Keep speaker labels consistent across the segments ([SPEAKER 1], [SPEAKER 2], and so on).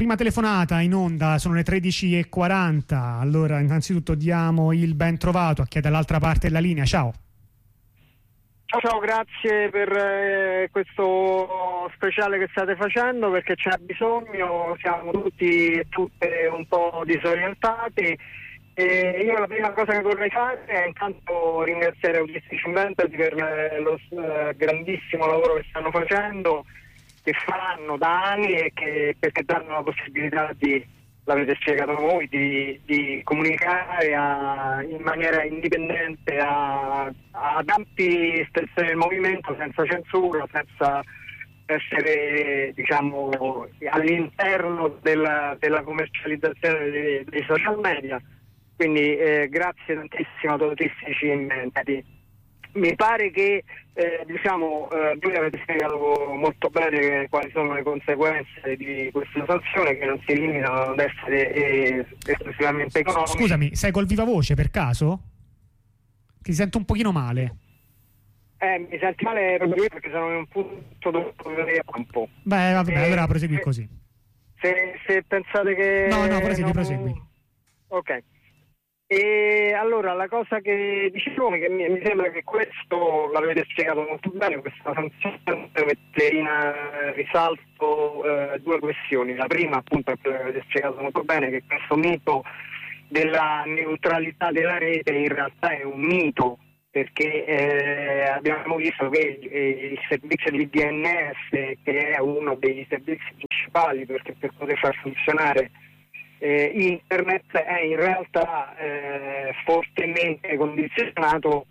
[SPEAKER 1] prima telefonata in onda, sono le 13:40. Allora, innanzitutto diamo il ben trovato a chi è dall'altra parte della linea. Ciao.
[SPEAKER 2] Ciao, grazie per questo speciale che state facendo, perché c'è bisogno, siamo tutti e tutte un po' disorientati. E io la prima cosa che vorrei fare è intanto ringraziare Autistici Inventati per lo grandissimo lavoro che stanno facendo, che fanno da anni e perché danno la possibilità l'avete spiegato voi, di comunicare in maniera indipendente ad ampi espressioni del movimento, senza censura, senza essere, diciamo, all'interno della commercializzazione dei social media. Quindi grazie tantissimo a Autistici Inventati. Mi pare che voi avete spiegato molto bene quali sono le conseguenze di questa sanzione, che non si limitano ad essere esclusivamente economiche.
[SPEAKER 1] Scusami, sei col viva voce per caso? Ti sento un pochino male.
[SPEAKER 2] Mi senti male proprio perché sono in un punto dove vedere campo.
[SPEAKER 1] Beh, vabbè, allora prosegui così.
[SPEAKER 2] Se pensate che...
[SPEAKER 1] No, prosegui.
[SPEAKER 2] Ok. E allora la cosa che dicevo, che mi sembra che questo l'avete spiegato molto bene, questa sanzione mette in risalto due questioni. La prima, appunto, è quella che avete spiegato molto bene, che questo mito della neutralità della rete in realtà è un mito, perché abbiamo visto che il servizio di DNS, che è uno dei servizi principali per poter far funzionare Internet, è in realtà fortemente condizionato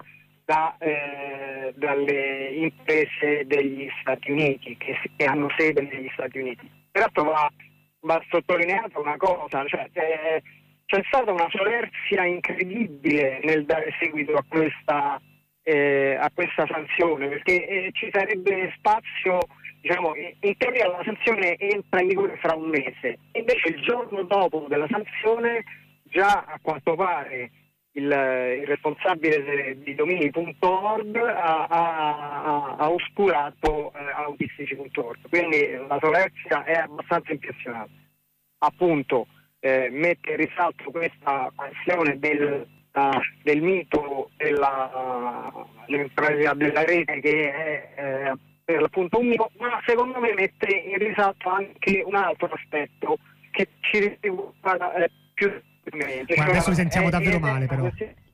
[SPEAKER 2] dalle imprese degli Stati Uniti, che hanno sede negli Stati Uniti. Peraltro va sottolineata una cosa, cioè c'è stata una solerzia incredibile nel dare seguito a questa sanzione, perché ci sarebbe spazio. Diciamo, in teoria la sanzione entra in vigore fra un mese, invece il giorno dopo della sanzione già a quanto pare il responsabile di domini.org ha oscurato autistici.org, quindi la solerzia è abbastanza impressionante. Appunto mette in risalto questa questione del mito della neutralità della rete, che è per l'appunto un mito, ma secondo me mette in risalto anche un altro aspetto che ci riguarda più.
[SPEAKER 1] Guarda, adesso mi sentiamo davvero male, però.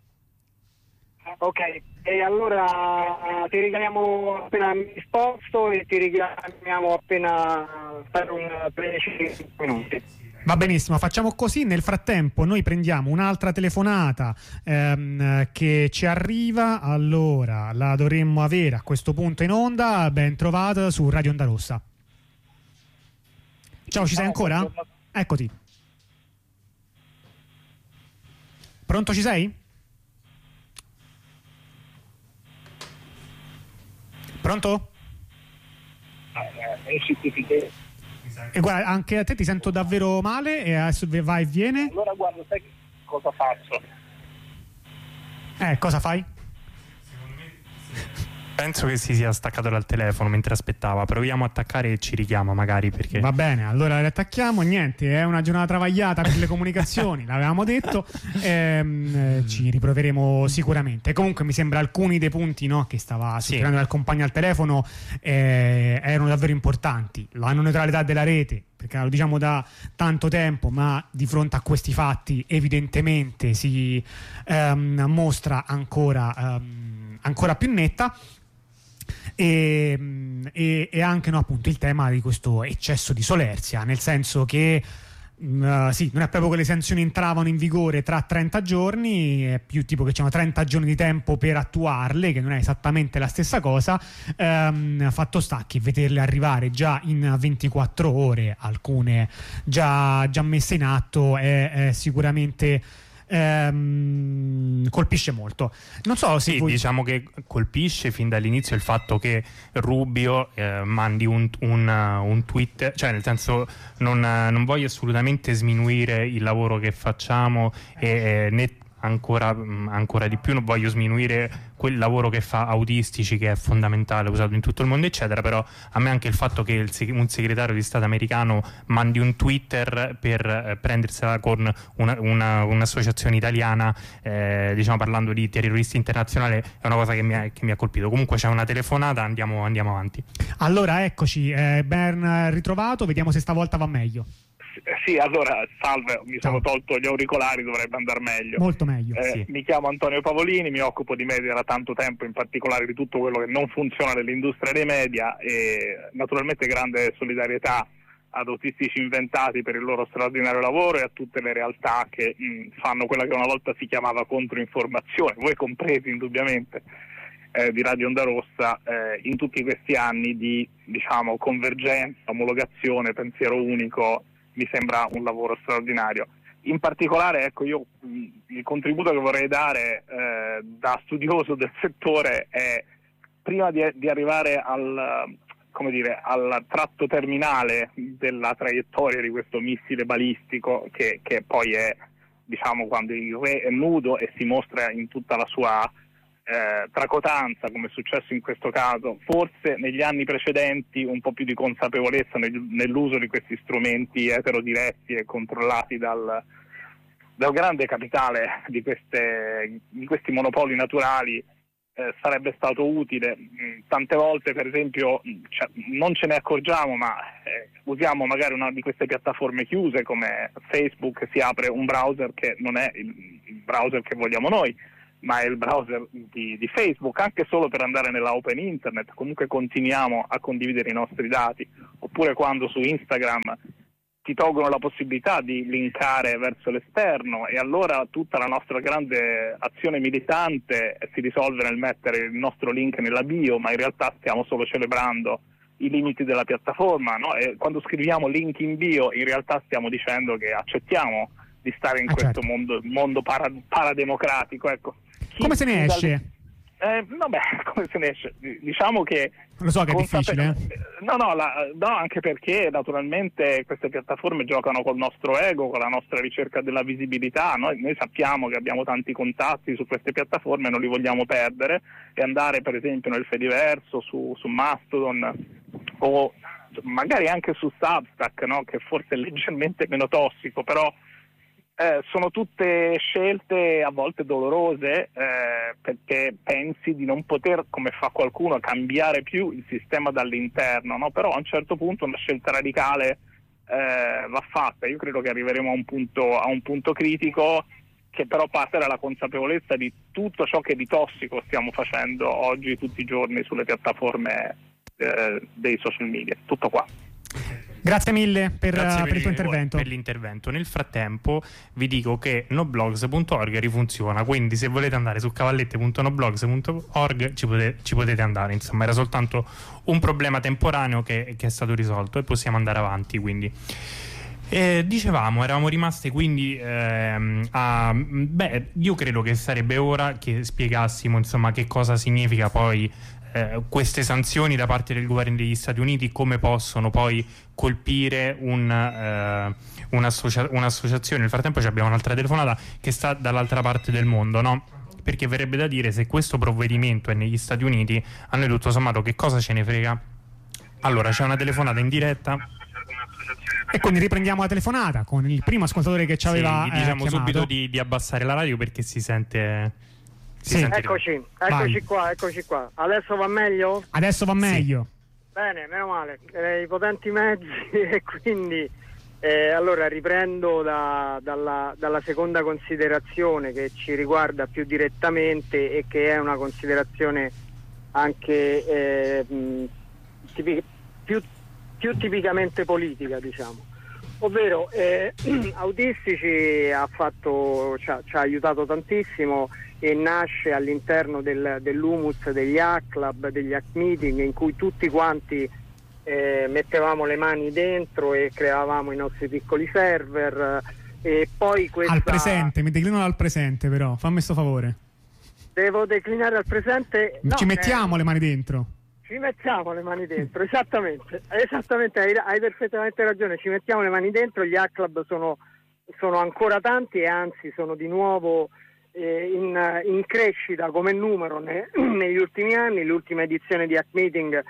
[SPEAKER 2] Ok, e allora ti richiamiamo appena mi sposto e ti richiamiamo appena per un 13 minuti.
[SPEAKER 1] Va benissimo, facciamo così. Nel frattempo noi prendiamo un'altra telefonata che ci arriva. Allora la dovremmo avere a questo punto in onda. Ben trovata su Radio Onda Rossa. Ciao, ci sei ancora? Eccoti. Pronto, ci sei? Pronto? E guarda, anche a te ti sento davvero male e adesso va e viene.
[SPEAKER 3] Allora guarda, sai cosa faccio?
[SPEAKER 1] Cosa fai?
[SPEAKER 4] Penso che si sia staccato dal telefono mentre aspettava. Proviamo a attaccare e ci richiama magari, perché...
[SPEAKER 1] Va bene, allora riattacchiamo. Niente, è una giornata travagliata per le comunicazioni, l'avevamo detto. Ci riproveremo sicuramente. Comunque mi sembra alcuni dei punti, no, che stava sottolineando dal compagno al telefono erano davvero importanti. La non neutralità della rete, perché lo diciamo da tanto tempo, ma di fronte a questi fatti evidentemente si mostra ancora più netta. E anche, no, appunto, il tema di questo eccesso di solerzia, nel senso che sì, non è proprio che le sanzioni entravano in vigore tra 30 giorni, è più tipo che c'erano 30 giorni di tempo per attuarle, che non è esattamente la stessa cosa. Fatto sta che vederle arrivare già in 24 ore, alcune già messe in atto, è sicuramente colpisce molto. Non so se
[SPEAKER 4] diciamo che colpisce fin dall'inizio il fatto che Rubio mandi un tweet, cioè nel senso non voglio assolutamente sminuire il lavoro che facciamo né ancora di più non voglio sminuire quel lavoro che fa Autistici, che è fondamentale, usato in tutto il mondo eccetera, però a me anche il fatto che un segretario di Stato americano mandi un Twitter per prendersela con un'associazione italiana, diciamo parlando di terroristi internazionali, è una cosa che mi ha colpito. Comunque c'è una telefonata, andiamo avanti.
[SPEAKER 1] Allora eccoci, ben ritrovato, vediamo se stavolta va meglio.
[SPEAKER 3] Sì, allora, salve, mi
[SPEAKER 1] Ciao.
[SPEAKER 3] sono tolto gli auricolari, dovrebbe andare meglio.
[SPEAKER 1] Molto meglio.
[SPEAKER 4] Sì.
[SPEAKER 3] Mi chiamo Antonio Pavolini, mi occupo di media da tanto tempo, in particolare di tutto quello che non funziona nell'industria dei media, e naturalmente grande solidarietà ad Autistici Inventati per il loro straordinario lavoro e a tutte le realtà che fanno quella che una volta si chiamava controinformazione, voi compresi indubbiamente, di Radio Onda Rossa, in tutti questi anni di, diciamo, convergenza, omologazione, pensiero unico. Mi sembra un lavoro straordinario. In particolare, ecco, io il contributo che vorrei dare da studioso del settore è, prima di arrivare al tratto terminale della traiettoria di questo missile balistico, che poi è, diciamo, quando il re è nudo e si mostra in tutta la sua tracotanza, come è successo in questo caso, forse negli anni precedenti un po' più di consapevolezza nell'uso di questi strumenti eterodiretti e controllati dal grande capitale di questi monopoli naturali sarebbe stato utile. Tante volte, per esempio, non ce ne accorgiamo, ma usiamo magari una di queste piattaforme chiuse come Facebook, si apre un browser che non è il browser che vogliamo noi, ma è il browser di Facebook, anche solo per andare nella open internet. Comunque continuiamo a condividere i nostri dati. Oppure quando su Instagram ti tolgono la possibilità di linkare verso l'esterno, e allora tutta la nostra grande azione militante si risolve nel mettere il nostro link nella bio, ma in realtà stiamo solo celebrando i limiti della piattaforma, no? E quando scriviamo link in bio in realtà stiamo dicendo che accettiamo di stare in questo mondo parademocratico, ecco.
[SPEAKER 1] Come se ne esce?
[SPEAKER 3] Come se ne esce? Diciamo che...
[SPEAKER 1] Lo so che è difficile.
[SPEAKER 3] No, anche perché naturalmente queste piattaforme giocano col nostro ego, con la nostra ricerca della visibilità. Noi sappiamo che abbiamo tanti contatti su queste piattaforme, non li vogliamo perdere, e andare per esempio nel Fediverso, su Mastodon, o magari anche su Substack, no? Che forse è leggermente meno tossico, però sono tutte scelte a volte dolorose, perché pensi di non poter, come fa qualcuno, cambiare più il sistema dall'interno, no? Però a un certo punto una scelta radicale va fatta. Io credo che arriveremo a un punto critico, che però parte dalla consapevolezza di tutto ciò che di tossico stiamo facendo oggi tutti i giorni sulle piattaforme dei social media. Tutto qua.
[SPEAKER 1] Grazie mille per il tuo intervento.
[SPEAKER 4] Per l'intervento. Nel frattempo vi dico che noblogs.org rifunziona, quindi se volete andare su cavallette.noblogs.org ci potete andare. Insomma, era soltanto un problema temporaneo che è stato risolto e possiamo andare avanti, quindi. Eravamo rimasti quindi io credo che sarebbe ora che spiegassimo, insomma, che cosa significa poi queste sanzioni da parte del governo degli Stati Uniti, come possono poi colpire un'associazione. Nel frattempo abbiamo un'altra telefonata che sta dall'altra parte del mondo, no? Perché verrebbe da dire, se questo provvedimento è negli Stati Uniti, a noi tutto sommato che cosa ce ne frega? Allora, c'è una telefonata in diretta
[SPEAKER 1] e quindi riprendiamo la telefonata con il primo ascoltatore che ci aveva
[SPEAKER 4] diciamo
[SPEAKER 1] chiamato.
[SPEAKER 4] subito di abbassare la radio perché si sente...
[SPEAKER 2] Eccoci qua. Adesso va meglio?
[SPEAKER 1] Adesso va meglio.
[SPEAKER 2] Bene, meno male. I potenti mezzi e quindi allora riprendo dalla seconda considerazione che ci riguarda più direttamente e che è una considerazione anche più tipicamente politica, diciamo. Ovvero Autistici ci ha aiutato tantissimo e nasce all'interno dell'humus degli hack club, degli hack meeting, in cui tutti quanti mettevamo le mani dentro e creavamo i nostri piccoli server. E poi
[SPEAKER 1] al presente, mi declino al presente, però fammi sto favore.
[SPEAKER 2] Devo declinare al presente? No,
[SPEAKER 1] ci mettiamo le mani dentro.
[SPEAKER 2] Ci mettiamo le mani dentro, esattamente, hai perfettamente ragione, ci mettiamo le mani dentro. Gli hack club sono ancora tanti e anzi sono di nuovo in crescita come numero negli ultimi anni. Le ultime edizioni di Hack Meeting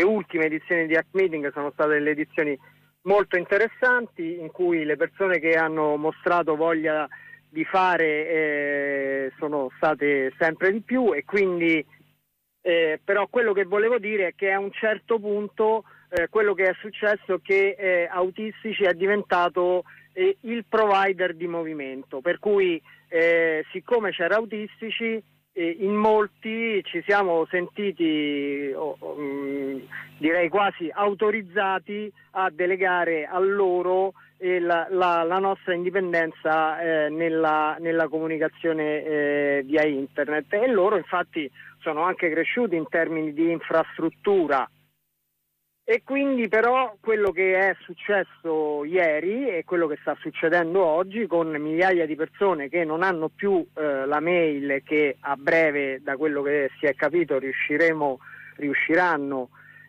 [SPEAKER 2] sono state delle edizioni molto interessanti, in cui le persone che hanno mostrato voglia di fare sono state sempre di più, e quindi però quello che volevo dire è che a un certo punto quello che è successo è che Autistici è diventato il provider di movimento, per cui siccome c'era Autistici, in molti ci siamo sentiti direi quasi autorizzati a delegare a loro la nostra indipendenza nella comunicazione via internet, e loro infatti sono anche cresciuti in termini di infrastruttura. E quindi però quello che è successo ieri e quello che sta succedendo oggi, con migliaia di persone che non hanno più la mail, che a breve, da quello che si è capito, riusciranno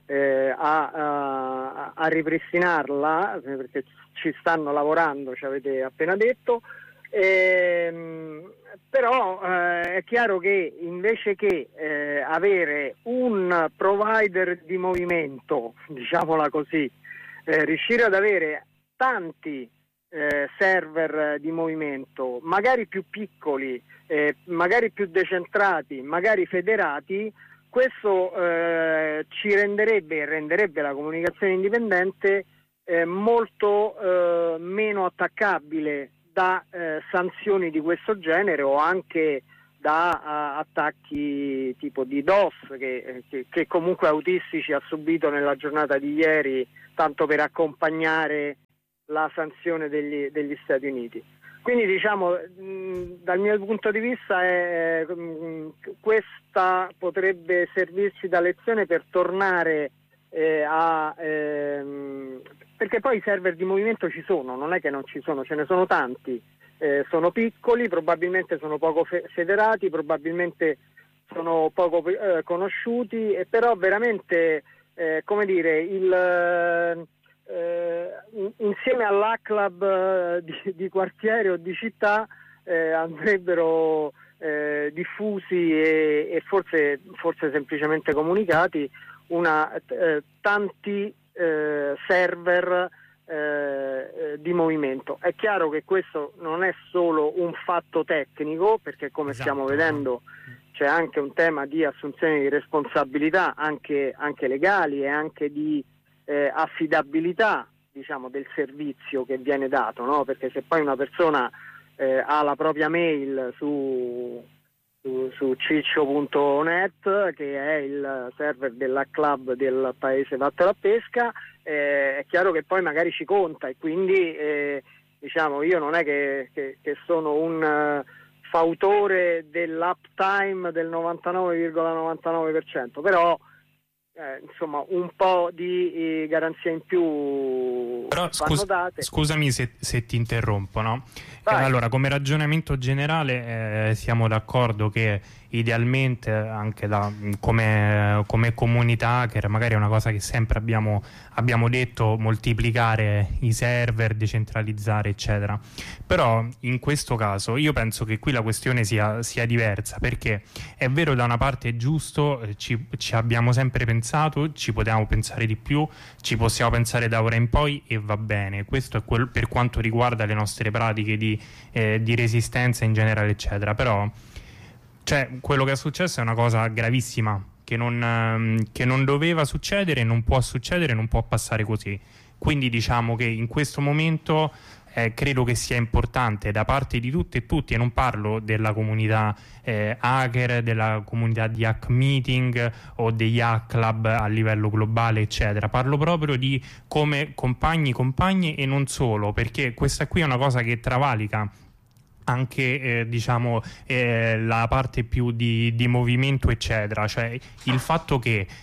[SPEAKER 2] a ripristinarla, perché ci stanno lavorando, ci avete appena detto. Però è chiaro che invece che avere un provider di movimento, diciamola così, riuscire ad avere tanti server di movimento, magari più piccoli, magari più decentrati, magari federati, questo ci renderebbe la comunicazione indipendente molto meno attaccabile da sanzioni di questo genere, o anche da attacchi tipo di DOS che comunque Autistici ha subito nella giornata di ieri, tanto per accompagnare la sanzione degli Stati Uniti. Quindi diciamo, dal mio punto di vista questa potrebbe servirci da lezione per tornare perché poi i server di movimento ci sono, non è che non ci sono, ce ne sono tanti, sono piccoli, probabilmente sono poco federati, probabilmente sono poco conosciuti, però veramente come dire, insieme all'Hack Club di quartiere o di città andrebbero diffusi e forse semplicemente comunicati tanti server di movimento. È chiaro che questo non è solo un fatto tecnico, perché come stiamo vedendo c'è anche un tema di assunzione di responsabilità, anche legali, e anche di affidabilità, diciamo, del servizio che viene dato, no? Perché se poi una persona ha la propria mail su ciccio.net, che è il server della club del paese Vattene a Pesca, è chiaro che poi magari ci conta, e quindi diciamo, io non è che sono un fautore dell'uptime del 99,99%, però insomma un po' di garanzia in più. Però
[SPEAKER 4] scusami se ti interrompo, no? Allora, come ragionamento generale siamo d'accordo che idealmente anche come comunità, che magari è una cosa che sempre abbiamo detto, moltiplicare i server, decentralizzare eccetera, però in questo caso io penso che qui la questione sia diversa, perché è vero, da una parte è giusto, ci abbiamo sempre pensato, ci potevamo pensare di più, ci possiamo pensare da ora in poi, e va bene, questo è per quanto riguarda le nostre pratiche di resistenza in generale eccetera, però quello che è successo è una cosa gravissima che non doveva succedere, non può succedere, non può passare così. Quindi diciamo che in questo momento credo che sia importante da parte di tutte e tutti, e non parlo della comunità hacker, della comunità di Hack Meeting o degli Hack Club a livello globale eccetera, parlo proprio di come compagne e non solo, perché questa qui è una cosa che travalica anche diciamo la parte più di movimento eccetera, cioè il fatto che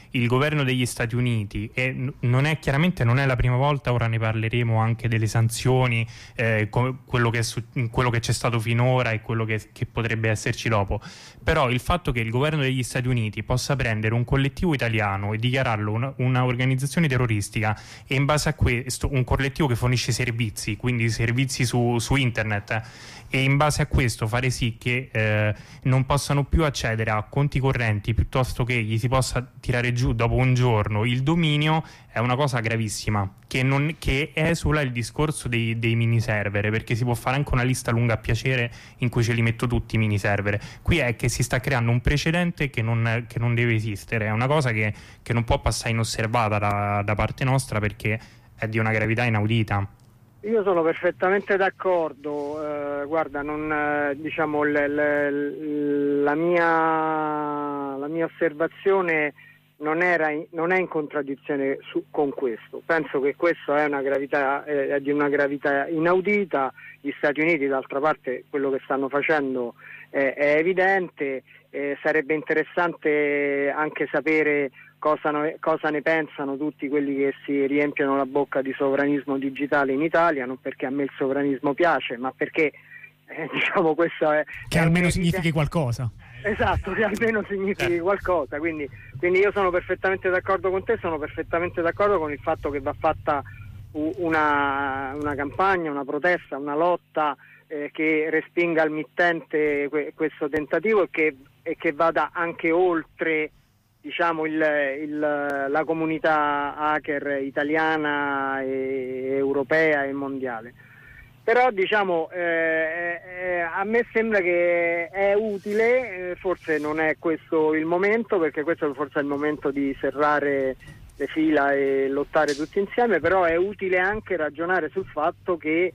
[SPEAKER 4] il governo degli Stati Uniti, e non è la prima volta, ora ne parleremo anche delle sanzioni, quello che c'è stato finora e quello che potrebbe esserci dopo, però il fatto che il governo degli Stati Uniti possa prendere un collettivo italiano e dichiararlo una organizzazione terroristica, e in base a questo un collettivo che fornisce servizi, quindi servizi su internet, e in base a questo fare sì che non possano più accedere a conti correnti, piuttosto che gli si possa tirare giù dopo un giorno il dominio, è una cosa gravissima, che esula il discorso dei mini server, perché si può fare anche una lista lunga a piacere in cui ce li metto tutti i mini server. Qui è che si sta creando un precedente che non deve esistere, è una cosa che non può passare inosservata da parte nostra, perché è di una gravità inaudita.
[SPEAKER 2] Io sono perfettamente d'accordo, guarda, diciamo la mia osservazione non è in contraddizione con questo. Penso che questo è di una gravità inaudita. Gli Stati Uniti, d'altra parte, quello che stanno facendo è evidente. Sarebbe interessante anche sapere cosa ne pensano tutti quelli che si riempiono la bocca di sovranismo digitale in Italia, non perché a me il sovranismo piace, ma perché diciamo questo è
[SPEAKER 1] che almeno significhi qualcosa.
[SPEAKER 2] Esatto, che almeno significhi qualcosa. Quindi io sono perfettamente d'accordo con te, sono perfettamente d'accordo con il fatto che va fatta una campagna, una protesta, una lotta che respinga al mittente questo tentativo e che vada anche oltre, diciamo, la comunità hacker italiana e europea e mondiale. Però diciamo a me sembra che è utile, forse non è questo il momento, perché questo forse è il momento di serrare le fila e lottare tutti insieme, però è utile anche ragionare sul fatto che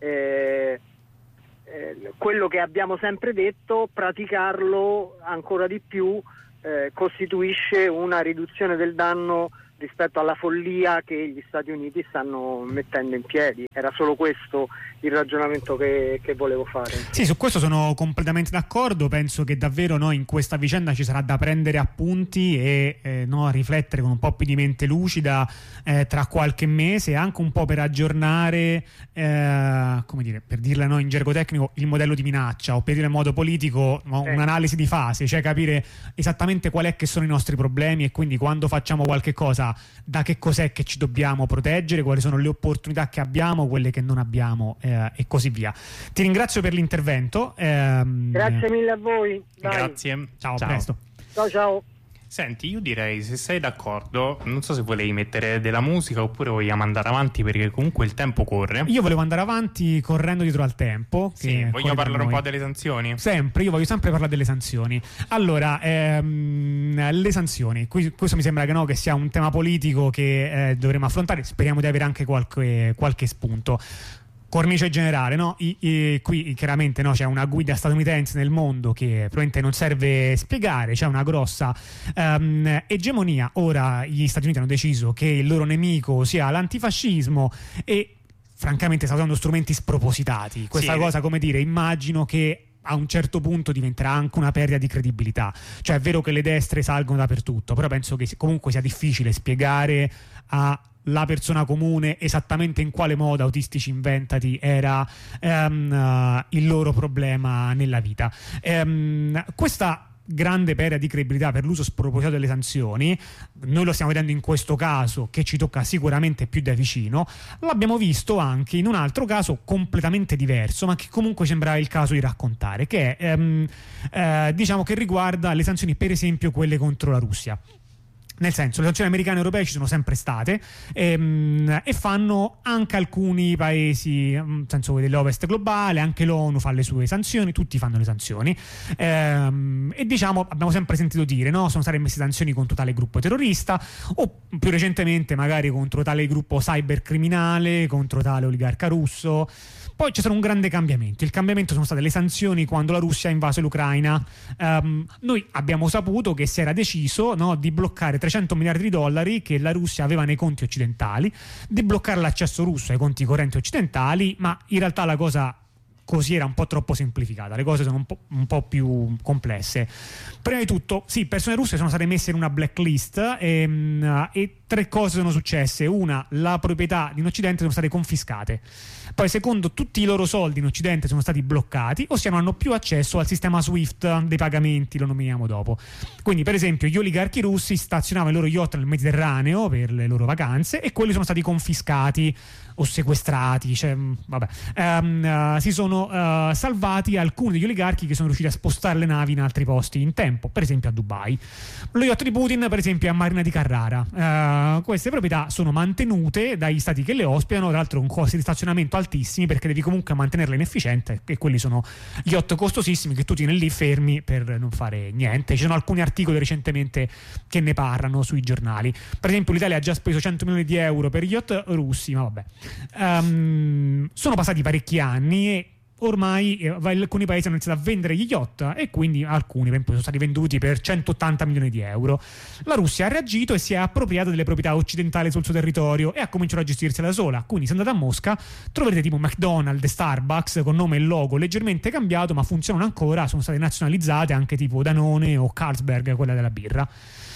[SPEAKER 2] quello che abbiamo sempre detto, praticarlo ancora di più costituisce una riduzione del danno rispetto alla follia che gli Stati Uniti stanno mettendo in piedi. Era solo questo il ragionamento che volevo fare.
[SPEAKER 1] Sì, su questo sono completamente d'accordo. Penso che davvero in questa vicenda ci sarà da prendere appunti e riflettere con un po' più di mente lucida tra qualche mese, anche un po' per aggiornare, come dire, per dirla in gergo tecnico, il modello di minaccia, o per dire in modo politico un'analisi di fase, cioè capire esattamente qual è che sono i nostri problemi, e quindi quando facciamo qualche cosa da che cos'è che ci dobbiamo proteggere, quali sono le opportunità che abbiamo, quelle che non abbiamo, e così via. Ti ringrazio per l'intervento.
[SPEAKER 2] Grazie mille a voi. Dai.
[SPEAKER 4] Grazie.
[SPEAKER 1] Ciao, a presto.
[SPEAKER 2] Ciao.
[SPEAKER 4] Senti, io direi, se sei d'accordo, non so se volevi mettere della musica oppure vogliamo andare avanti, perché comunque il tempo corre.
[SPEAKER 1] Io volevo andare avanti correndo dietro al tempo.
[SPEAKER 4] Sì, voglio parlare un po' delle sanzioni.
[SPEAKER 1] Io voglio sempre parlare delle sanzioni. Allora, le sanzioni. Questo mi sembra che sia un tema politico che dovremo affrontare. Speriamo di avere anche qualche spunto. Cornice generale, no? Qui chiaramente c'è una guida statunitense nel mondo che probabilmente non serve spiegare, c'è una grossa egemonia. Ora gli Stati Uniti hanno deciso che il loro nemico sia l'antifascismo e francamente sta usando strumenti spropositati. Questa cosa, come dire, immagino che a un certo punto diventerà anche una perdita di credibilità. Cioè è vero che le destre salgono dappertutto, però penso che comunque sia difficile spiegare alla persona comune esattamente in quale modo Autistici Inventati era il loro problema nella vita. Questa grande perdita di credibilità per l'uso spropositato delle sanzioni, noi lo stiamo vedendo in questo caso che ci tocca sicuramente più da vicino, l'abbiamo visto anche in un altro caso completamente diverso, ma che comunque sembra il caso di raccontare, che è diciamo che riguarda le sanzioni, per esempio quelle contro la Russia. Nel senso, le sanzioni americane e europee ci sono sempre state e fanno anche alcuni paesi, nel senso dell'Ovest globale, anche l'ONU fa le sue sanzioni, tutti fanno le sanzioni e diciamo abbiamo sempre sentito dire sono state messe sanzioni contro tale gruppo terrorista, o più recentemente magari contro tale gruppo cybercriminale, contro tale oligarca russo. Poi c'è stato un grande cambiamento. Il cambiamento sono state le sanzioni quando la Russia ha invaso l'Ucraina. Noi abbiamo saputo che si era deciso di bloccare $300 miliardi che la Russia aveva nei conti occidentali, di bloccare l'accesso russo ai conti correnti occidentali, ma in realtà la cosa così era un po' troppo semplificata, le cose sono un po' più complesse. Prima di tutto, sì, persone russe sono state messe in una blacklist e 3 cose sono successe. Una, la proprietà in Occidente sono state confiscate. Poi secondo, tutti i loro soldi in Occidente sono stati bloccati, ossia non hanno più accesso al sistema SWIFT dei pagamenti, lo nominiamo dopo. Quindi per esempio gli oligarchi russi stazionavano i loro yacht nel Mediterraneo per le loro vacanze e quelli sono stati confiscati o sequestrati, cioè, si sono salvati alcuni degli oligarchi che sono riusciti a spostare le navi in altri posti in tempo, per esempio a Dubai. Lo yacht di Putin per esempio è a Marina di Carrara. Queste proprietà sono mantenute dagli stati che le ospitano, tra l'altro con costi di stazionamento altissimi, perché devi comunque mantenerle in efficiente, e quelli sono yacht costosissimi che tu tieni lì fermi per non fare niente. Ci sono alcuni articoli recentemente che ne parlano sui giornali. Per esempio l'Italia ha già speso 100 milioni di euro per yacht russi, ma vabbè. Sono passati parecchi anni e ormai alcuni paesi hanno iniziato a vendere gli yacht e quindi alcuni per esempio sono stati venduti per 180 milioni di euro. La Russia ha reagito e si è appropriata delle proprietà occidentali sul suo territorio e ha cominciato a gestirsela da sola. Quindi se andate a Mosca troverete tipo McDonald's, Starbucks con nome e logo leggermente cambiato, ma funzionano ancora, sono state nazionalizzate anche tipo Danone o Carlsberg, quella della birra.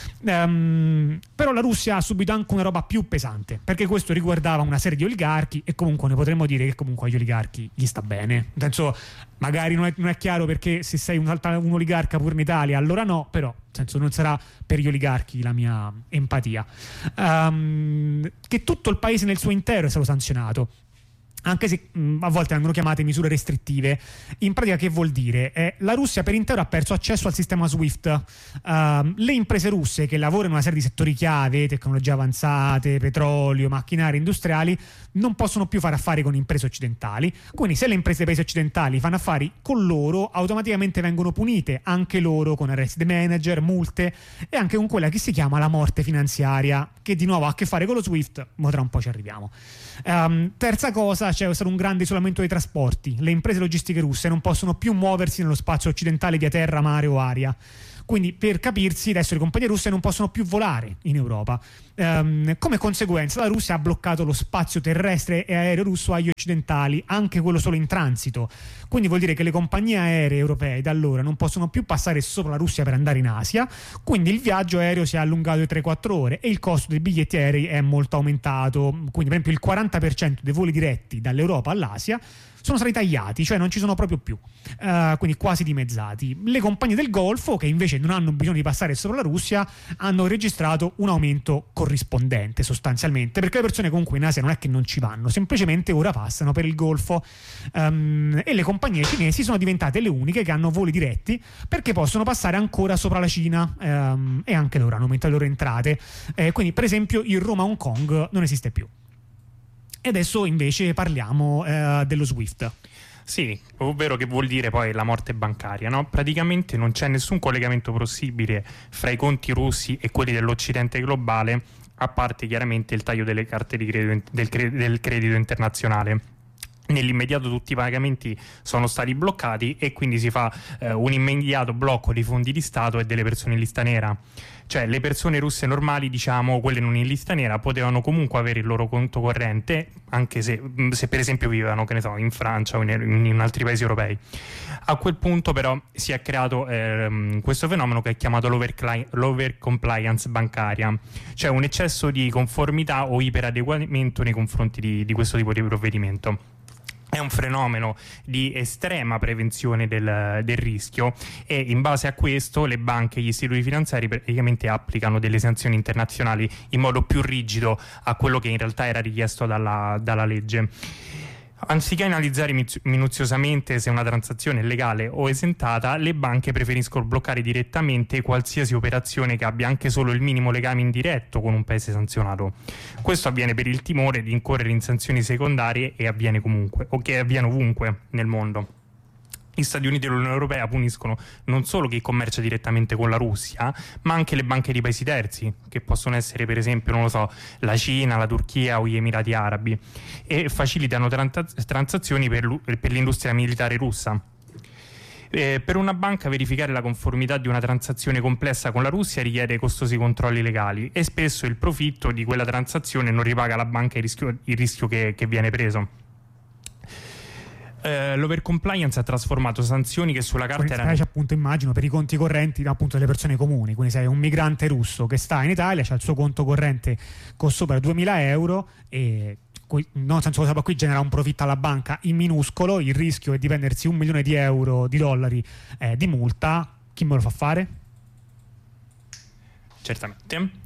[SPEAKER 1] Però la Russia ha subito anche una roba più pesante, perché questo riguardava una serie di oligarchi e comunque ne potremmo dire che comunque agli oligarchi gli sta bene, nel senso, magari non è chiaro perché se sei un oligarca pure in Italia allora no, però nel senso non sarà per gli oligarchi la mia empatia. Che tutto il paese nel suo intero è stato sanzionato, anche se a volte vengono chiamate misure restrittive. In pratica che vuol dire? La Russia per intero ha perso accesso al sistema SWIFT. Le imprese russe che lavorano in una serie di settori chiave, tecnologie avanzate, petrolio, macchinari industriali, non possono più fare affari con imprese occidentali. Quindi se le imprese dei paesi occidentali fanno affari con loro, automaticamente vengono punite anche loro con arresti dei manager, multe e anche con quella che si chiama la morte finanziaria, che di nuovo ha a che fare con lo SWIFT, ma tra un po' ci arriviamo. Terza cosa, c'è stato un grande isolamento dei trasporti. Le imprese logistiche russe non possono più muoversi nello spazio occidentale via terra, mare o aria. Quindi per capirsi adesso le compagnie russe non possono più volare in Europa. Come conseguenza la Russia ha bloccato lo spazio terrestre e aereo russo agli occidentali, anche quello solo in transito. Quindi vuol dire che le compagnie aeree europee da allora non possono più passare sopra la Russia per andare in Asia, quindi il viaggio aereo si è allungato di 3-4 ore e il costo dei biglietti aerei è molto aumentato. Quindi per esempio il 40% dei voli diretti dall'Europa all'Asia sono stati tagliati, cioè non ci sono proprio più, quindi quasi dimezzati. Le compagnie del Golfo, che invece non hanno bisogno di passare sopra la Russia, hanno registrato un aumento corrispondente sostanzialmente, perché le persone comunque in Asia non è che non ci vanno, semplicemente ora passano per il Golfo, e le compagnie cinesi sono diventate le uniche che hanno voli diretti perché possono passare ancora sopra la Cina, e anche loro hanno aumentato le loro entrate, quindi per esempio il Roma-Hong Kong non esiste più. E adesso invece parliamo dello SWIFT.
[SPEAKER 4] Sì, ovvero che vuol dire poi la morte bancaria, no? Praticamente non c'è nessun collegamento possibile fra i conti russi e quelli dell'Occidente globale, a parte chiaramente il taglio delle carte di credito, del credito internazionale. Nell'immediato tutti i pagamenti sono stati bloccati e quindi si fa un immediato blocco dei fondi di Stato e delle persone in lista nera. Cioè le persone russe normali, diciamo, quelle non in lista nera, potevano comunque avere il loro conto corrente, anche se per esempio vivevano, che ne so, in Francia o in altri paesi europei. A quel punto però si è creato questo fenomeno che è chiamato l'overcompliance bancaria, cioè un eccesso di conformità o iperadeguamento nei confronti di questo tipo di provvedimento. È un fenomeno di estrema prevenzione del rischio e in base a questo le banche e gli istituti finanziari praticamente applicano delle sanzioni internazionali in modo più rigido a quello che in realtà era richiesto dalla legge. Anziché analizzare minuziosamente se una transazione è legale o esentata, le banche preferiscono bloccare direttamente qualsiasi operazione che abbia anche solo il minimo legame indiretto con un paese sanzionato. Questo avviene per il timore di incorrere in sanzioni secondarie e avviene comunque, o che avviene ovunque nel mondo. Gli Stati Uniti e l'Unione Europea puniscono non solo chi commercia direttamente con la Russia, ma anche le banche di paesi terzi, che possono essere per esempio, non lo so, la Cina, la Turchia o gli Emirati Arabi, e facilitano transazioni per l'industria militare russa. Per una banca verificare la conformità di una transazione complessa con la Russia richiede costosi controlli legali e spesso il profitto di quella transazione non ripaga alla banca il rischio che viene preso. L'overcompliance ha trasformato sanzioni che sulla carta erano...
[SPEAKER 1] appunto, immagino, per i conti correnti appunto delle persone comuni. Quindi sei un migrante russo che sta in Italia, c'ha il suo conto corrente con sopra 2000 euro e nel senso, cosa qui genera un profitto alla banca in minuscolo, il rischio è di prendersi $1 milione di dollari di multa. Chi me lo fa fare?
[SPEAKER 4] Certamente.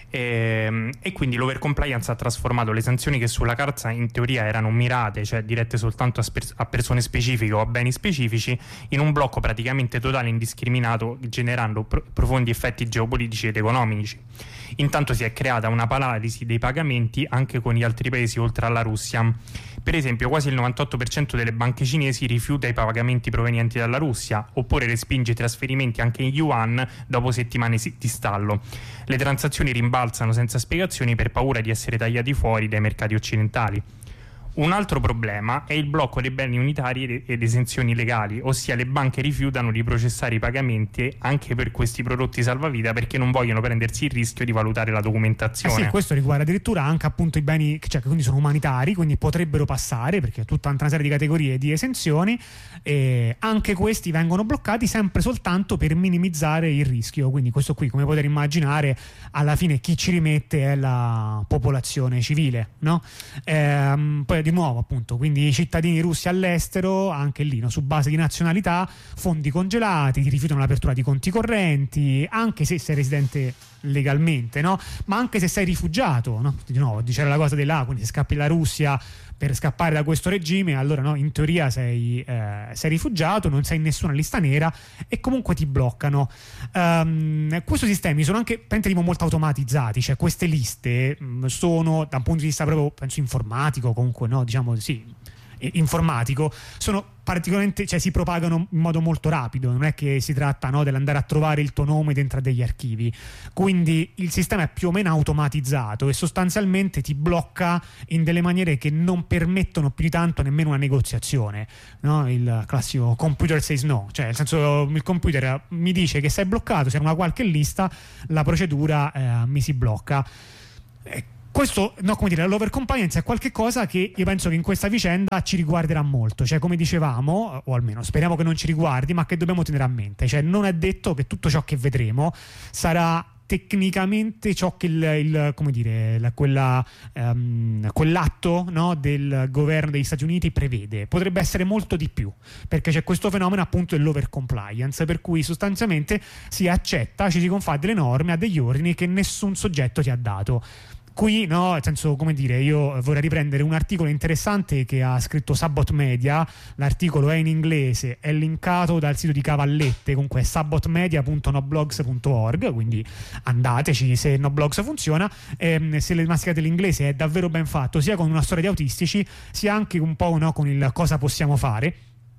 [SPEAKER 4] E quindi l'overcompliance ha trasformato le sanzioni che sulla carta in teoria erano mirate, cioè dirette soltanto a persone specifiche o a beni specifici, in un blocco praticamente totale e indiscriminato, generando profondi effetti geopolitici ed economici. Intanto si è creata una paralisi dei pagamenti anche con gli altri paesi oltre alla Russia. Per esempio, quasi il 98% delle banche cinesi rifiuta i pagamenti provenienti dalla Russia, oppure respinge i trasferimenti anche in yuan dopo settimane di stallo. Le transazioni rimbalzano senza spiegazioni per paura di essere tagliati fuori dai mercati occidentali. Un altro problema è il blocco dei beni unitari ed esenzioni legali, ossia le banche rifiutano di processare i pagamenti anche per questi prodotti salvavita perché non vogliono prendersi il rischio di valutare la documentazione.
[SPEAKER 1] Sì, questo riguarda addirittura anche appunto i beni, cioè, che quindi sono umanitari, quindi potrebbero passare perché è tutta una serie di categorie di esenzioni, e anche questi vengono bloccati sempre soltanto per minimizzare il rischio. Quindi questo qui, come potete immaginare, alla fine chi ci rimette è la popolazione civile, no? Poi di nuovo appunto, quindi i cittadini russi all'estero, anche lì, no, su base di nazionalità, fondi congelati, ti rifiutano l'apertura di conti correnti, anche se sei residente legalmente, no? Ma anche se sei rifugiato, no? Di nuovo c'era la cosa dell'A, quindi se scappi la Russia per scappare da questo regime, allora no, in teoria sei rifugiato, non sei in nessuna lista nera e comunque ti bloccano. Questi sistemi sono anche molto automatizzati, cioè queste liste sono, da un punto di vista proprio penso informatico, comunque no, diciamo sì, informatico, sono particolarmente, cioè si propagano in modo molto rapido, non è che si tratta, no, dell'andare a trovare il tuo nome dentro a degli archivi, quindi il sistema è più o meno automatizzato e sostanzialmente ti blocca in delle maniere che non permettono più di tanto nemmeno una negoziazione, no? Il classico computer says no, cioè nel senso il computer mi dice che sei bloccato, sei in una qualche lista, la procedura mi si blocca. Questo, no, come dire, l'overcompliance è qualcosa che io penso che in questa vicenda ci riguarderà molto, cioè come dicevamo, o almeno speriamo che non ci riguardi, ma che dobbiamo tenere a mente, cioè non è detto che tutto ciò che vedremo sarà tecnicamente ciò che come dire, quell'atto, no, del governo degli Stati Uniti prevede. Potrebbe essere molto di più, perché c'è questo fenomeno appunto dell'overcompliance, per cui sostanzialmente si accetta, ci si confà delle norme, a degli ordini che nessun soggetto ti ha dato. Qui, no, nel senso, come dire, io vorrei riprendere un articolo interessante che ha scritto Sabot Media. L'articolo è in inglese, è linkato dal sito di Cavallette, comunque è sabotmedia.noblogs.org, quindi andateci se Noblogs funziona. Se le masticate l'inglese è davvero ben fatto, sia con una storia di autistici, sia anche un po', no, con il cosa possiamo fare.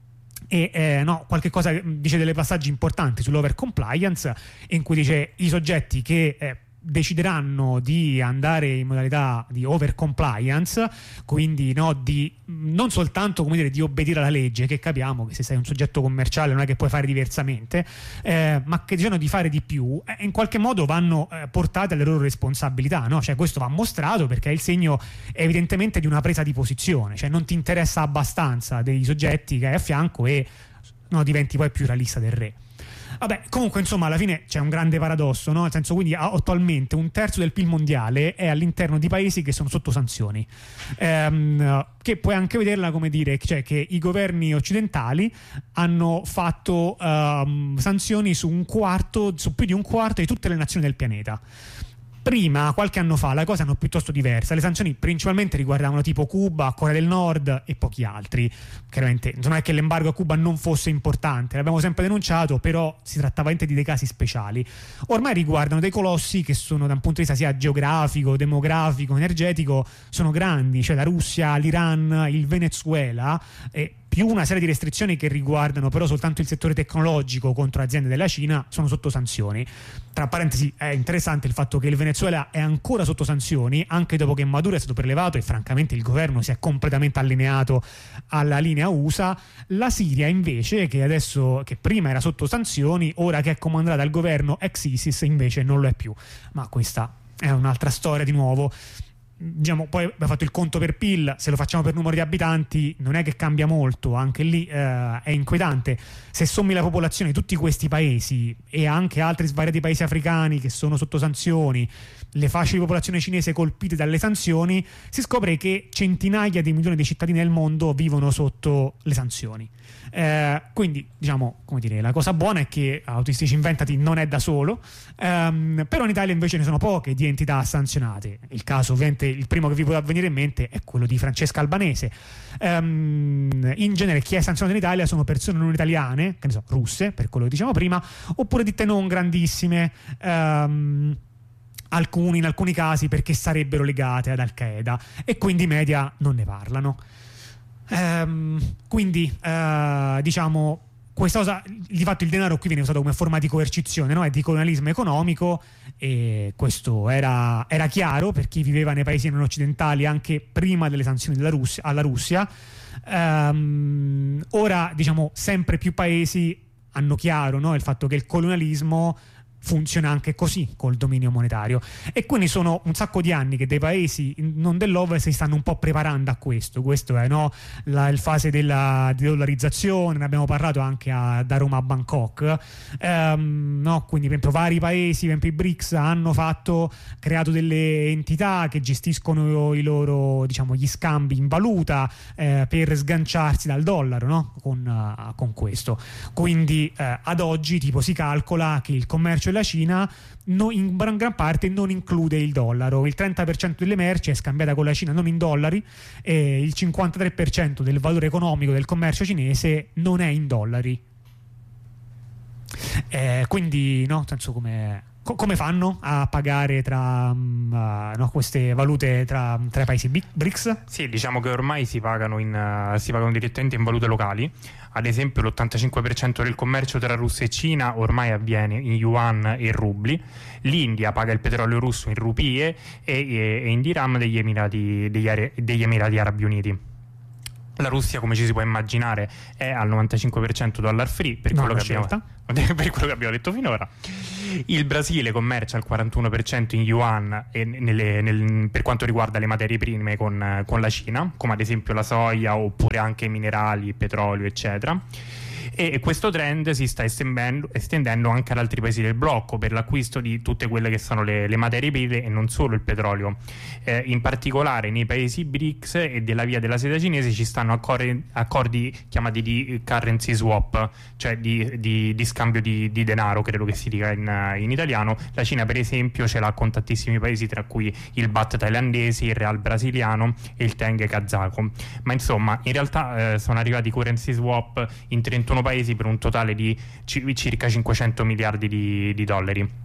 [SPEAKER 1] E no, qualche cosa dice delle passaggi importanti sull'overcompliance, in cui dice i soggetti che decideranno di andare in modalità di overcompliance, quindi no, di non soltanto, come dire, di obbedire alla legge, che capiamo che se sei un soggetto commerciale non è che puoi fare diversamente, ma che decidono di fare di più, in qualche modo vanno portate alle loro responsabilità, no? Cioè questo va mostrato perché è il segno evidentemente di una presa di posizione, cioè non ti interessa abbastanza dei soggetti che hai a fianco e no, diventi poi più realista del re. Vabbè, comunque insomma alla fine c'è un grande paradosso, no? Nel senso, quindi attualmente 1/3 del PIL mondiale è all'interno di paesi che sono sotto sanzioni, che puoi anche vederla come dire, cioè che i governi occidentali hanno fatto sanzioni su più di un quarto di tutte le nazioni del pianeta. Prima, qualche anno fa, la cosa erano piuttosto diversa. Le sanzioni principalmente riguardavano tipo Cuba, Corea del Nord e pochi altri. Chiaramente non è che l'embargo a Cuba non fosse importante, l'abbiamo sempre denunciato, però si trattava di dei casi speciali. Ormai riguardano dei colossi che sono, da un punto di vista sia geografico, demografico, energetico, sono grandi, cioè la Russia, l'Iran, il Venezuela, più una serie di restrizioni che riguardano però soltanto il settore tecnologico contro aziende della Cina, sono sotto sanzioni. Tra parentesi, è interessante il fatto che il Venezuela è ancora sotto sanzioni anche dopo che Maduro è stato prelevato e francamente il governo si è completamente allineato alla linea USA. La Siria invece, che prima era sotto sanzioni, ora che è comandata dal governo ex ISIS invece non lo è più, ma questa è un'altra storia di nuovo. diciamo, poi abbiamo fatto il conto per PIL, se lo facciamo per numero di abitanti non è che cambia molto, anche lì è inquietante. Se sommi la popolazione di tutti questi paesi e anche altri svariati paesi africani che sono sotto sanzioni, le fasce di popolazione cinese colpite dalle sanzioni, si scopre che centinaia di milioni di cittadini del mondo vivono sotto le sanzioni. Quindi, diciamo, come dire, la cosa buona è che Autistici Inventati non è da solo, però in Italia invece ne sono poche di entità sanzionate. Il caso, ovviamente, il primo che vi può venire in mente è quello di Francesca Albanese. In genere chi è sanzionato in Italia sono persone non italiane, che ne so, russe, per quello che diciamo prima, oppure ditte non grandissime, in alcuni casi perché sarebbero legate ad Al-Qaeda, e quindi i media non ne parlano. Quindi diciamo, questa cosa, di fatto il denaro qui viene usato come forma di coercizione, no? È di colonialismo economico, e questo era chiaro per chi viveva nei paesi non occidentali anche prima delle sanzioni alla Russia. Ora, diciamo, sempre più paesi hanno chiaro, no? Il fatto che il colonialismo funziona anche così col dominio monetario, e quindi sono un sacco di anni che dei paesi non dell'Ovest si stanno un po' preparando a questo è, no? Il fase della dollarizzazione, ne abbiamo parlato anche da Roma a Bangkok, no? Quindi per esempio vari paesi, per esempio i BRICS, hanno creato delle entità che gestiscono i loro, diciamo, gli scambi in valuta per sganciarsi dal dollaro, no? Con questo, quindi ad oggi tipo si calcola che il commercio della Cina in gran parte non include il dollaro. Il 30% delle merci è scambiata con la Cina non in dollari, e il 53% del valore economico del commercio cinese non è in dollari. Quindi, no, senso, come fanno a pagare tra queste valute tra i paesi BRICS?
[SPEAKER 4] Sì, diciamo che ormai si pagano direttamente in valute locali. Ad esempio l'85% del commercio tra Russia e Cina ormai avviene in yuan e rubli. L'India paga il petrolio russo in rupie e in dirham degli Emirati Arabi Uniti. La Russia, come ci si può immaginare, è al 95% dollar free, per quello che abbiamo detto finora. Il Brasile commercia al 41% in yuan per quanto riguarda le materie prime con la Cina, come ad esempio la soia, oppure anche minerali, petrolio, eccetera. E questo trend si sta estendendo anche ad altri paesi del blocco per l'acquisto di tutte quelle che sono le materie prime e non solo il petrolio. In particolare nei paesi BRICS e della via della seta cinese ci stanno accordi chiamati di currency swap, cioè di scambio di denaro, credo che si dica in italiano. La Cina per esempio ce l'ha con tantissimi paesi, tra cui il baht thailandese, il real brasiliano e il teng kazako. Ma insomma, in realtà sono arrivati currency swap in 31 paesi per un totale di circa 500 miliardi di dollari.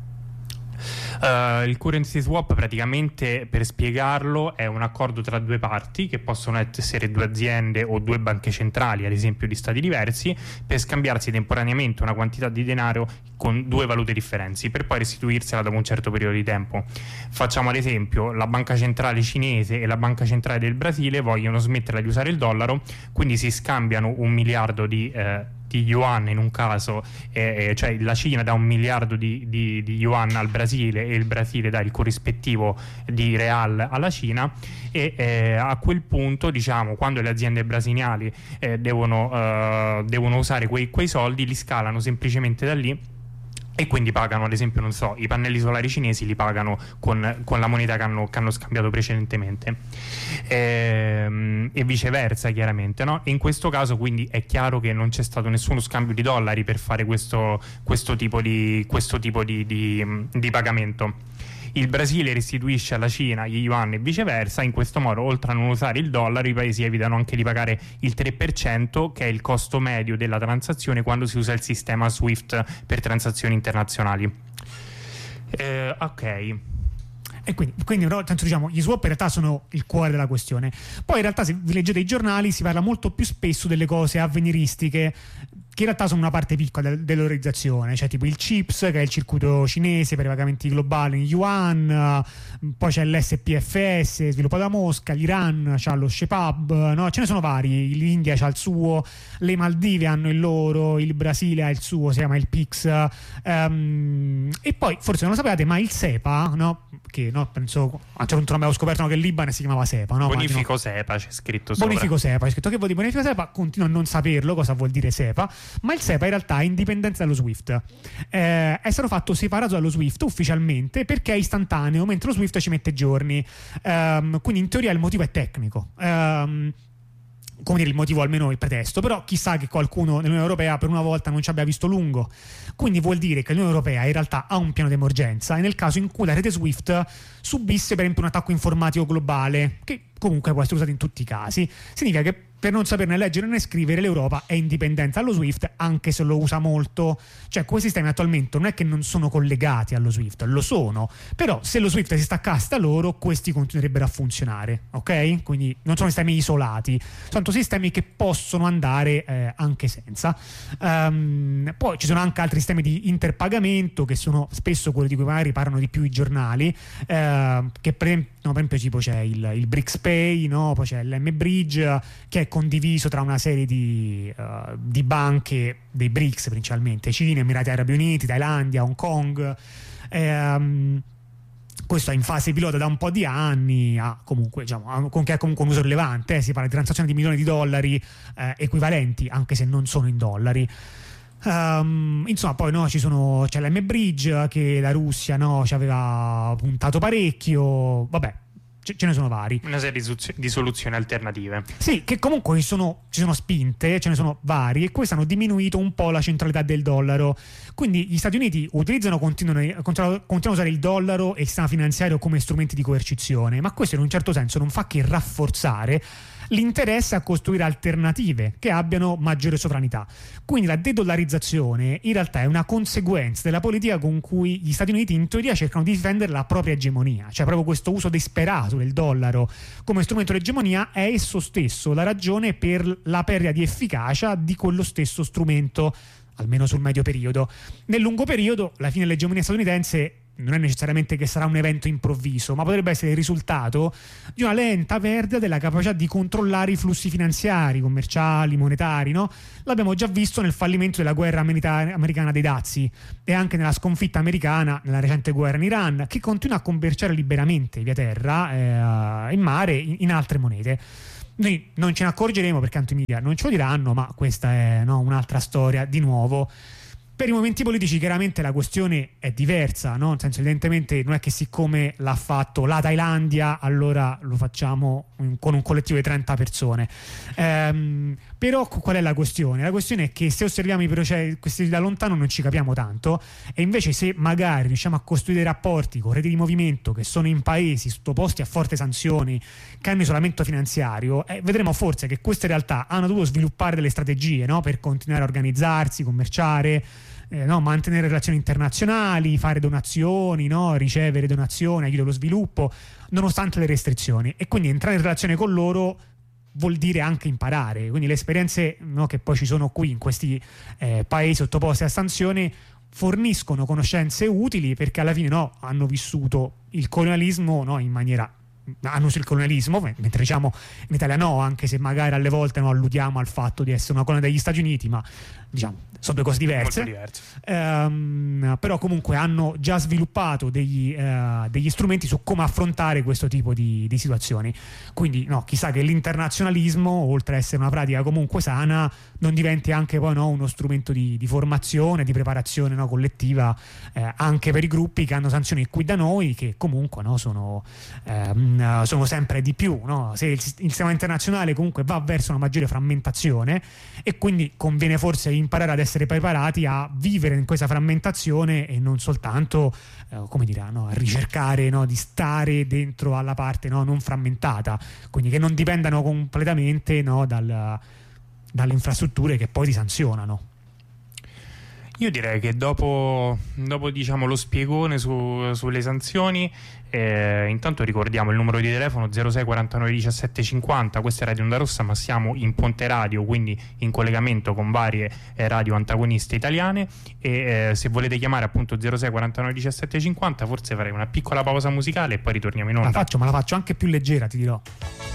[SPEAKER 4] Il currency swap, praticamente, per spiegarlo, è un accordo tra due parti, che possono essere due aziende o due banche centrali, ad esempio di stati diversi, per scambiarsi temporaneamente una quantità di denaro con due valute differenti, per poi restituirsela dopo un certo periodo di tempo. Facciamo ad esempio, la banca centrale cinese e la banca centrale del Brasile vogliono smetterla di usare il dollaro, quindi si scambiano 1 miliardo di yuan in un caso, cioè la Cina dà 1 miliardo di yuan al Brasile e il Brasile dà il corrispettivo di real alla Cina, e a quel punto, diciamo, quando le aziende brasiliane devono usare quei soldi, li scalano semplicemente da lì, e quindi pagano, ad esempio, non so, i pannelli solari cinesi li pagano con la moneta che hanno scambiato precedentemente, e viceversa, chiaramente, no? E in questo caso quindi è chiaro che non c'è stato nessuno scambio di dollari per fare questo tipo di pagamento. Il Brasile restituisce alla Cina gli yuan e viceversa. In questo modo, oltre a non usare il dollaro, i paesi evitano anche di pagare il 3%, che è il costo medio della transazione quando si usa il sistema SWIFT per transazioni internazionali. Ok.
[SPEAKER 1] E quindi tanto, diciamo, gli swap in realtà sono il cuore della questione. Poi in realtà, se vi leggete i giornali, si parla molto più spesso delle cose avveniristiche, che in realtà sono una parte piccola dell'organizzazione, cioè tipo il CHIPS, che è il circuito cinese per i pagamenti globali in yuan, poi c'è l'SPFS sviluppato da Mosca, l'Iran c'ha lo SHEPAB, no? Ce ne sono vari, l'India c'ha il suo, le Maldive hanno il loro, il Brasile ha il suo, si chiama il PIX, e poi forse non lo sapevate, ma il SEPA, no? Che no, penso a un certo punto abbiamo scoperto che il Libano si chiamava SEPA, no?
[SPEAKER 4] Bonifico SEPA c'è scritto sopra.
[SPEAKER 1] Bonifico SEPA, c'è scritto che vuol dire bonifico SEPA, continuo a non saperlo cosa vuol dire SEPA, ma il SEPA in realtà è indipendenza dallo SWIFT, è stato fatto separato dallo SWIFT ufficialmente perché è istantaneo, mentre lo SWIFT ci mette giorni, quindi in teoria il motivo è tecnico, come dire, il motivo, almeno il pretesto, però chissà che qualcuno nell'Unione Europea per una volta non ci abbia visto lungo, quindi vuol dire che l'Unione Europea in realtà ha un piano d'emergenza e nel caso in cui la rete SWIFT subisse per esempio un attacco informatico globale, che comunque può essere usato in tutti i casi, significa che per non saperne leggere né scrivere l'Europa è indipendente dallo SWIFT, anche se lo usa molto. Cioè quei sistemi attualmente non è che non sono collegati allo SWIFT, lo sono, però se lo SWIFT si staccasse da loro questi continuerebbero a funzionare, ok? Quindi non sono sistemi isolati, sono sistemi che possono andare anche senza. Poi ci sono anche altri sistemi di interpagamento che sono spesso quelli di cui magari parlano di più i giornali, che per esempio tipo c'è il BRICS Pay, no? Poi c'è l'M-Bridge, che è condiviso tra una serie di banche dei BRICS, principalmente Cina, Emirati Arabi Uniti, Thailandia, Hong Kong. Questo è in fase pilota da un po' di anni, comunque, diciamo, che ha comunque un uso rilevante, si parla di transazioni di milioni di dollari equivalenti, anche se non sono in dollari. Insomma, poi no, c'è l'M-Bridge che la Russia, no, ci aveva puntato parecchio, vabbè, ce ne sono vari,
[SPEAKER 4] una serie di soluzioni alternative,
[SPEAKER 1] sì, che comunque ci sono spinte, ce ne sono vari, e queste hanno diminuito un po' la centralità del dollaro. Quindi gli Stati Uniti continuano a usare il dollaro e il sistema finanziario come strumenti di coercizione, ma questo in un certo senso non fa che rafforzare l'interesse a costruire alternative che abbiano maggiore sovranità. Quindi la dedollarizzazione in realtà è una conseguenza della politica con cui gli Stati Uniti in teoria cercano di difendere la propria egemonia, cioè proprio questo uso disperato del dollaro come strumento di egemonia è esso stesso la ragione per la perdita di efficacia di quello stesso strumento, almeno sul medio periodo. Nel lungo periodo la fine dell'egemonia statunitense non è necessariamente che sarà un evento improvviso, ma potrebbe essere il risultato di una lenta perdita della capacità di controllare i flussi finanziari, commerciali, monetari, no? L'abbiamo già visto nel fallimento della guerra americana dei dazi e anche nella sconfitta americana nella recente guerra in Iran, che continua a commerciare liberamente via terra, in mare, in altre monete. Noi non ce ne accorgeremo perché tanto i media non ce lo diranno, ma questa è, no, un'altra storia di nuovo. Per i movimenti politici chiaramente la questione è diversa, no? Nel senso, evidentemente non è che siccome l'ha fatto la Thailandia allora lo facciamo con un collettivo di 30 persone. Però qual è la questione? La questione è che se osserviamo i processi questi da lontano non ci capiamo tanto, e invece se magari riusciamo a costruire rapporti con reti di movimento che sono in paesi sottoposti a forti sanzioni, che hanno isolamento finanziario, vedremo forse che queste realtà hanno dovuto sviluppare delle strategie, no? Per continuare a organizzarsi, commerciare, no, mantenere relazioni internazionali, fare donazioni, no, ricevere donazioni, aiuto allo sviluppo, nonostante le restrizioni. E quindi entrare in relazione con loro vuol dire anche imparare. Quindi le esperienze, no, che poi ci sono qui in questi paesi sottoposti a sanzioni forniscono conoscenze utili, perché alla fine, no, hanno vissuto il colonialismo, no, in maniera, hanno usato il colonialismo, mentre diciamo in Italia no, anche se magari alle volte, no, alludiamo al fatto di essere una colonia degli Stati Uniti, ma diciamo sono due cose diverse. Però comunque hanno già sviluppato degli strumenti su come affrontare questo tipo di situazioni. Quindi, no, chissà che l'internazionalismo, oltre a essere una pratica comunque sana, non diventi anche poi, no, uno strumento di formazione, di preparazione, no, collettiva, anche per i gruppi che hanno sanzioni qui da noi, che comunque, no, sono sempre di più, no? Se il sistema internazionale comunque va verso una maggiore frammentazione, e quindi conviene forse imparare ad essere preparati a vivere in questa frammentazione e non soltanto come dire, no, a ricercare, no, di stare dentro alla parte, no, non frammentata, quindi che non dipendano completamente, no, dalle infrastrutture che poi ti sanzionano.
[SPEAKER 4] Io direi che dopo diciamo lo spiegone sulle sanzioni, intanto ricordiamo il numero di telefono 06 49 17 50. Questa è Radio Onda Rossa, ma siamo in Ponte Radio, quindi in collegamento con varie radio antagoniste italiane, e se volete chiamare appunto 06 49 17 50, forse farei una piccola pausa musicale e poi ritorniamo in onda.
[SPEAKER 1] Ma la faccio anche più leggera, ti dirò.